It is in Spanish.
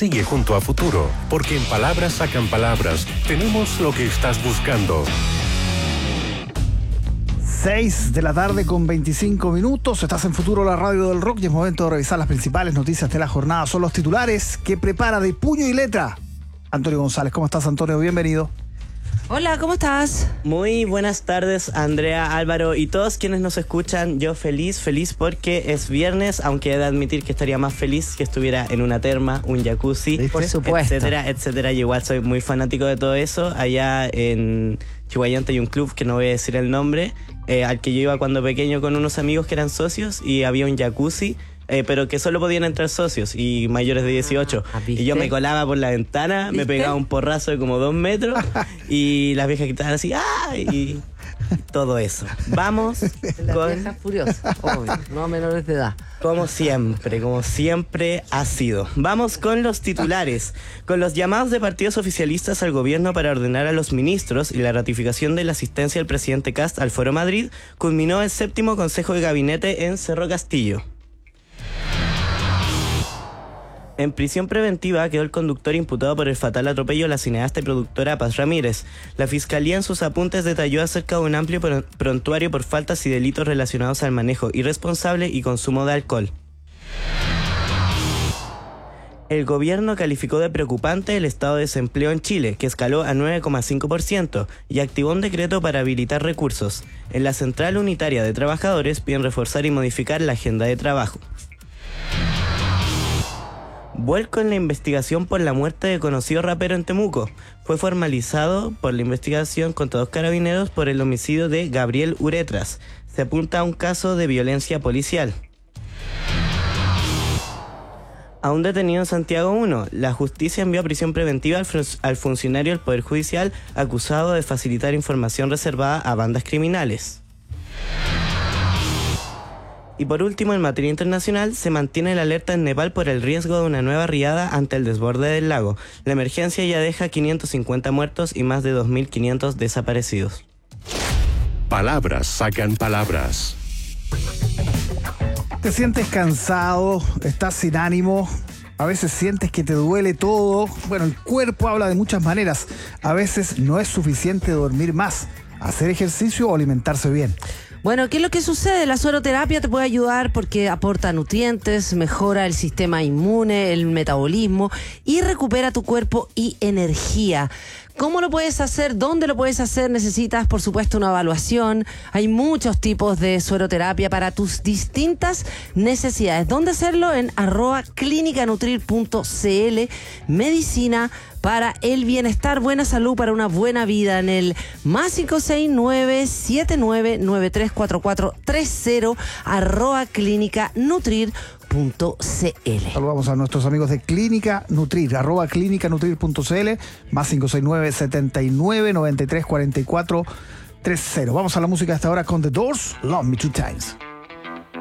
Sigue junto a Futuro, porque en Palabras Sacan Palabras tenemos lo que estás buscando. 6 de la tarde con 25 minutos. Estás en Futuro, la radio del rock, y es momento de revisar las principales noticias de la jornada. Son los titulares que prepara de puño y letra Antonio González. ¿Cómo estás, Antonio? Bienvenido. Hola, ¿cómo estás? Muy buenas tardes, Andrea, Álvaro y todos quienes nos escuchan. Yo feliz porque es viernes, aunque he de admitir que estaría más feliz que estuviera en una terma, un jacuzzi, por supuesto, etcétera. Yo igual soy muy fanático de todo eso. Allá en Chihuayante hay un club, que no voy a decir el nombre, al que yo iba cuando pequeño con unos amigos que eran socios, y había un jacuzzi, pero que solo podían entrar socios y mayores de 18. Y yo me colaba por la ventana, ¿viste? Me pegaba un porrazo de como 2 metros y las viejas gritaban así, ¡ah! Y todo eso. Vamos las viejas furiosas, obvio, no menores de edad. Como siempre ha sido. Vamos con los titulares. Con los llamados de partidos oficialistas al gobierno para ordenar a los ministros y la ratificación de la asistencia del presidente Kast al Foro Madrid, culminó el 7º Consejo de Gabinete en Cerro Castillo. En prisión preventiva quedó el conductor imputado por el fatal atropello a la cineasta y productora Paz Ramírez. La Fiscalía en sus apuntes detalló acerca de un amplio prontuario por faltas y delitos relacionados al manejo irresponsable y consumo de alcohol. El gobierno calificó de preocupante el estado de desempleo en Chile, que escaló a 9,5%, y activó un decreto para habilitar recursos. En la Central Unitaria de Trabajadores piden reforzar y modificar la agenda de trabajo. Vuelco en la investigación por la muerte de conocido rapero en Temuco. Fue formalizado por la investigación contra 2 carabineros por el homicidio de Gabriel Uretras. Se apunta a un caso de violencia policial. A un detenido en Santiago 1, la justicia envió a prisión preventiva al funcionario del Poder Judicial acusado de facilitar información reservada a bandas criminales. Y por último, en materia internacional, se mantiene la alerta en Nepal por el riesgo de una nueva riada ante el desborde del lago. La emergencia ya deja 550 muertos y más de 2.500 desaparecidos. Palabras Sacan Palabras. ¿Te sientes cansado? ¿Estás sin ánimo? A veces sientes que te duele todo. Bueno, el cuerpo habla de muchas maneras. A veces no es suficiente dormir más, hacer ejercicio o alimentarse bien. Bueno, ¿qué es lo que sucede? La sueroterapia te puede ayudar porque aporta nutrientes, mejora el sistema inmune, el metabolismo y recupera tu cuerpo y energía. ¿Cómo lo puedes hacer? ¿Dónde lo puedes hacer? Necesitas, por supuesto, una evaluación. Hay muchos tipos de sueroterapia para tus distintas necesidades. ¿Dónde hacerlo? En @clinicanutrir.cl. Medicina para el bienestar, buena salud para una buena vida, en el +569-79934430 @clinicanutrir.cl. Saludamos a nuestros amigos de Clínica Nutrir, @clinicanutrir.cl, +569-79934430. Vamos a la música hasta ahora con The Doors, Love Me Two Times.